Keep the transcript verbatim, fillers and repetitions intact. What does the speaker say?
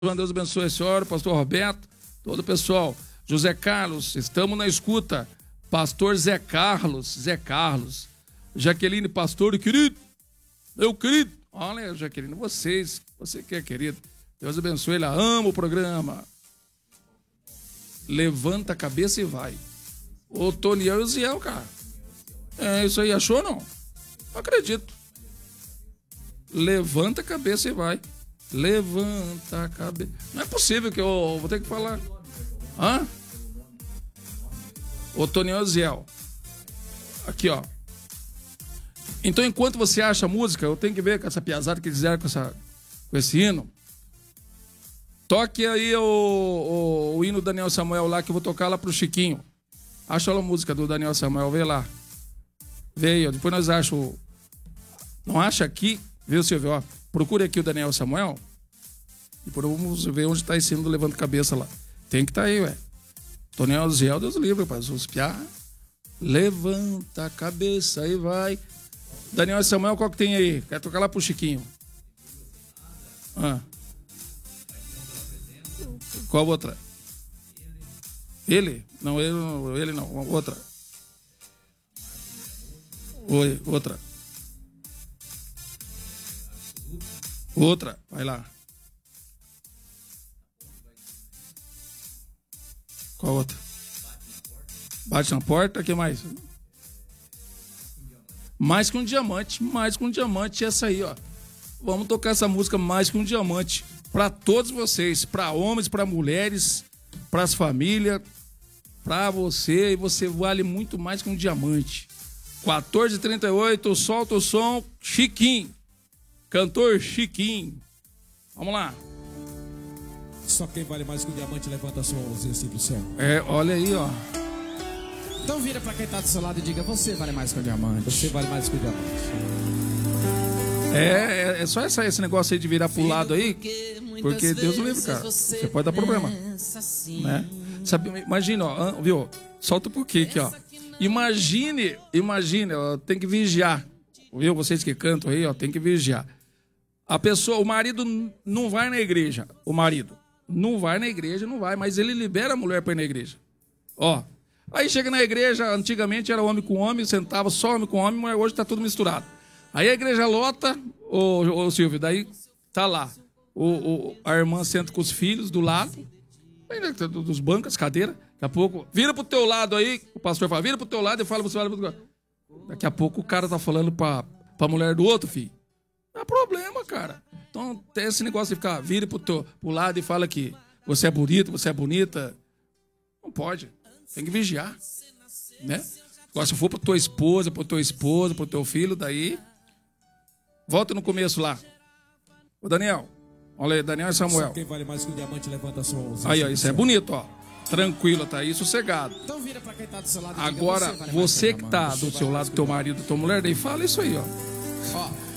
Deus abençoe a senhora, pastor Roberto, todo o pessoal. José Carlos, estamos na escuta. Pastor Zé Carlos, Zé Carlos. Jaqueline, pastor querido, meu querido. Olha, Jaqueline, vocês, você que é querido. Deus abençoe, ela ama o programa. Levanta a cabeça e vai. Ô, Toniel e o Ziel, cara. É, isso aí, achou não? Não acredito. Levanta a cabeça e vai. Levanta a cabeça. Não é possível que eu vou ter que falar. Hã? Ô, Toniel e Ziel. Aqui, ó. Então, enquanto você acha a música, eu tenho que ver com essa piazada que eles fizeram com, essa, com esse hino. Toque aí o, o, o hino do Daniel Samuel lá, que eu vou tocar lá pro Chiquinho. Acha a música do Daniel Samuel, vê lá. Vê aí, ó. Depois nós achamos. Não acha aqui, viu, Silvio? Ó, procure aqui o Daniel Samuel. E depois vamos ver onde tá esse hino do Levanta Cabeça lá. Tem que tá aí, ué. Toniel Ziel, Deus livre, rapaz. Os piá. Levanta a cabeça e vai. Daniel Samuel, qual que tem aí? Quer tocar lá pro Chiquinho? Ah. Qual outra? Ele? Não, ele não. Ele não. Outra. Oi, outra. Outra. Vai lá. Qual outra? Bate na porta. O que mais? Mais que um diamante. Mais que um diamante. Essa aí, ó. Vamos tocar essa música Mais que um Diamante. Para todos vocês. Para homens, para mulheres. Para as famílias. Para você. E você vale muito mais que um diamante. quatorze e trinta e oito. Solta o som. Chiquinho. Cantor Chiquinho. Vamos lá. Só quem vale mais que um diamante levanta a sua mãozinha assim pro céu. É, olha aí, ó. Então vira pra quem tá do seu lado e diga: você vale mais que um diamante. Você vale mais que um diamante. É, é, é só essa, esse negócio aí de virar pro lado aí. Porque Deus o livre, cara. Você pode dar problema. Né? Sabe, imagina, ó, viu? Solta um pouquinho aqui, ó. Imagine, imagine, ó, tem que vigiar. Viu? Vocês que cantam aí, ó, tem que vigiar. A pessoa, o marido não vai na igreja. O marido não vai na igreja, não vai, mas ele libera a mulher para ir na igreja. Ó. Aí chega na igreja, antigamente era homem com homem, sentava só homem com homem, mas hoje tá tudo misturado. Aí a igreja lota, ô, ô Silvio, daí tá lá. O, o, a irmã senta com os filhos do lado, dos bancos, cadeira. Daqui a pouco, vira pro teu lado aí, o pastor fala, vira pro teu lado e fala pro seu lado. Daqui a pouco o cara tá falando pra, pra mulher do outro, filho. Não é problema, cara. Então tem esse negócio de ficar, vira pro, teu, pro lado e fala que você é bonito, você é bonita. Não pode. Tem que vigiar. Né? Agora, se for pra tua esposa, pro teu esposo, pro teu filho, daí. Volta no começo lá. Ô, Daniel. Olha aí, Daniel e Samuel. Só quem vale mais que um diamante levanta a sua mãozinha. Aí, ó, isso é bonito, ó. Tranquilo, tá aí, sossegado. Então vira pra quem tá do seu lado e Agora, diga: você, vale você mais que um tá diamante. do seu lado, teu marido, tua mulher, daí fala isso aí, ó. Ó.